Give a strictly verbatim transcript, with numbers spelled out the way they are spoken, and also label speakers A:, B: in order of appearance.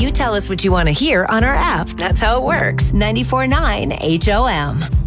A: You tell us what you want to hear on our app. That's how it works. ninety-four point nine H O M.